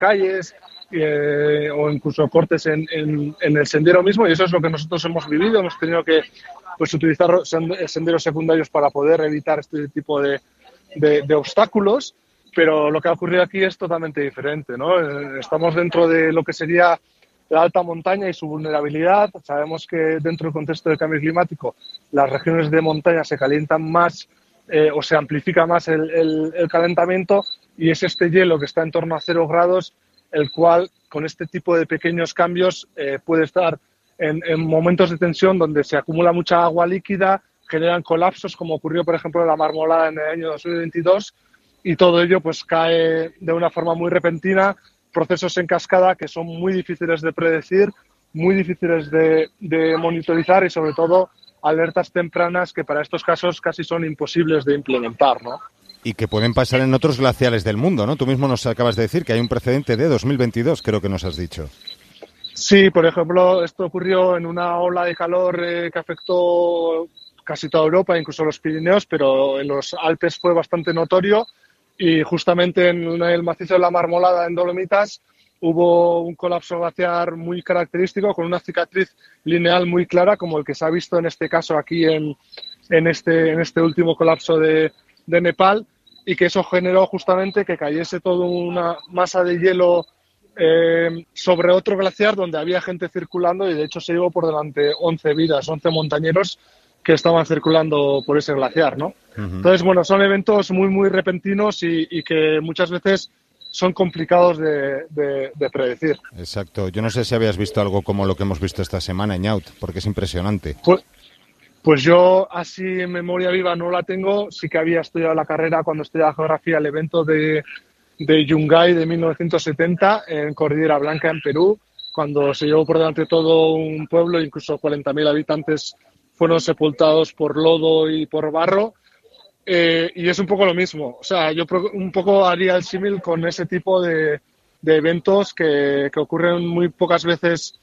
calles o incluso cortes en el sendero mismo, y eso es lo que nosotros hemos vivido. Hemos tenido que utilizar senderos secundarios para poder evitar este tipo de obstáculos, pero lo que ha ocurrido aquí es totalmente diferente, ¿no? Estamos dentro de lo que sería la alta montaña y su vulnerabilidad. Sabemos que dentro del contexto del cambio climático las regiones de montaña se calientan más o se amplifica más el calentamiento, y es este hielo que está en torno a 0 grados el cual con este tipo de pequeños cambios puede estar en momentos de tensión donde se acumula mucha agua líquida, generan colapsos como ocurrió por ejemplo en la Marmolada en el año 2022, y todo ello pues cae de una forma muy repentina, procesos en cascada que son muy difíciles de predecir, muy difíciles de monitorizar, y sobre todo alertas tempranas que para estos casos casi son imposibles de implementar, ¿no? Y que pueden pasar en otros glaciares del mundo, ¿no? Tú mismo nos acabas de decir que hay un precedente de 2022, creo que nos has dicho. Sí, por ejemplo, esto ocurrió en una ola de calor que afectó casi toda Europa, incluso los Pirineos, pero en los Alpes fue bastante notorio, y justamente en el macizo de la Marmolada, en Dolomitas, hubo un colapso glaciar muy característico con una cicatriz lineal muy clara, como el que se ha visto en este caso aquí en este último colapso de Nepal, y que eso generó justamente que cayese toda una masa de hielo sobre otro glaciar donde había gente circulando, y de hecho se llevó por delante 11 vidas, 11 montañeros que estaban circulando por ese glaciar, ¿no? Uh-huh. Entonces, bueno, son eventos muy, muy repentinos y que muchas veces son complicados de predecir. Exacto. Yo no sé si habías visto algo como lo que hemos visto esta semana en Ñaut, porque es impresionante. Pues yo así en memoria viva no la tengo. Sí que había estudiado la carrera cuando estudiaba geografía, el evento de Yungay de 1970 en Cordillera Blanca, en Perú, cuando se llevó por delante todo un pueblo, incluso 40.000 habitantes fueron sepultados por lodo y por barro. Y es un poco lo mismo. O sea, yo un poco haría el símil con ese tipo de eventos que ocurren muy pocas veces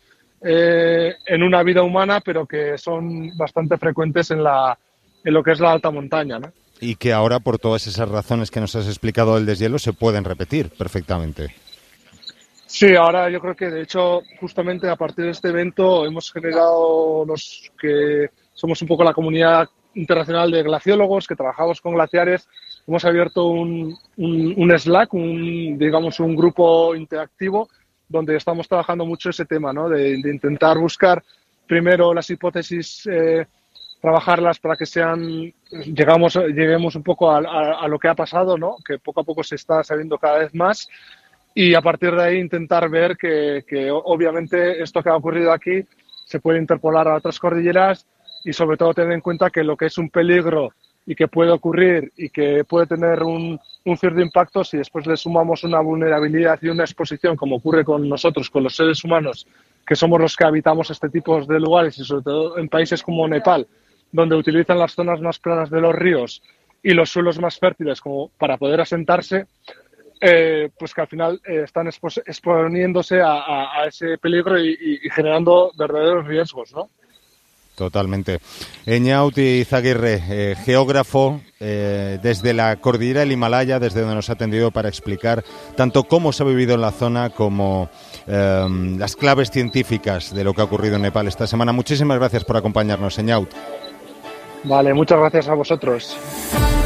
en una vida humana, pero que son bastante frecuentes en lo que es la alta montaña, ¿no? Y que ahora, por todas esas razones que nos has explicado del deshielo, se pueden repetir perfectamente. Sí, ahora yo creo que, de hecho, justamente a partir de este evento hemos generado los que somos un poco la comunidad internacional de glaciólogos que trabajamos con glaciares. Hemos abierto un Slack, digamos un grupo interactivo donde estamos trabajando mucho ese tema, ¿no? De intentar buscar primero las hipótesis, trabajarlas para que lleguemos un poco a lo que ha pasado, ¿no? Que poco a poco se está sabiendo cada vez más, y a partir de ahí intentar ver que obviamente esto que ha ocurrido aquí se puede interpolar a otras cordilleras, y sobre todo tener en cuenta que lo que es un peligro y que puede ocurrir y que puede tener un cierto impacto, si después le sumamos una vulnerabilidad y una exposición, como ocurre con nosotros, con los seres humanos, que somos los que habitamos este tipo de lugares, y sobre todo en países como Nepal, donde utilizan las zonas más planas de los ríos y los suelos más fértiles como para poder asentarse, pues que al final están exponiéndose a ese peligro y generando verdaderos riesgos, ¿no? Totalmente. Eñaut Izaguirre, geógrafo desde la cordillera del Himalaya, desde donde nos ha atendido para explicar tanto cómo se ha vivido en la zona como las claves científicas de lo que ha ocurrido en Nepal esta semana. Muchísimas gracias por acompañarnos, Eñaut. Vale, muchas gracias a vosotros.